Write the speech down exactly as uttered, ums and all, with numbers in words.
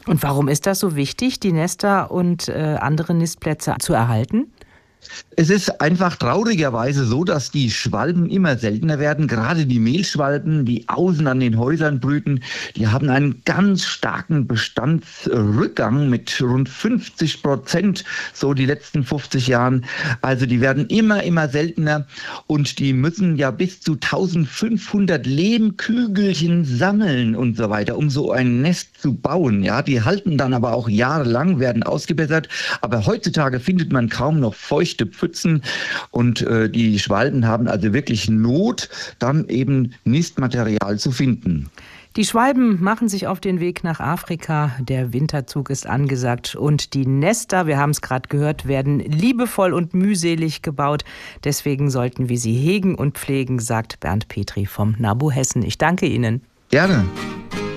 Und warum ist das so wichtig, die Nester und äh, andere Nistplätze zu erhalten? Es ist einfach traurigerweise so, dass die Schwalben immer seltener werden. Gerade die Mehlschwalben, die außen an den Häusern brüten, die haben einen ganz starken Bestandsrückgang mit rund fünfzig Prozent, so die letzten fünfzig Jahren. Also die werden immer, immer seltener und die müssen ja bis zu eintausendfünfhundert Lehmkügelchen sammeln und so weiter, um so ein Nest zu bauen. Ja, die halten dann aber auch jahrelang, werden ausgebessert. Aber heutzutage findet man kaum noch feuchte Pfützen und äh, die Schwalben haben also wirklich Not, dann eben Nistmaterial zu finden. Die Schwalben machen sich auf den Weg nach Afrika. Der Winterzug ist angesagt und die Nester, wir haben es gerade gehört, werden liebevoll und mühselig gebaut. Deswegen sollten wir sie hegen und pflegen, sagt Bernd Petri vom NABU Hessen. Ich danke Ihnen. Gerne.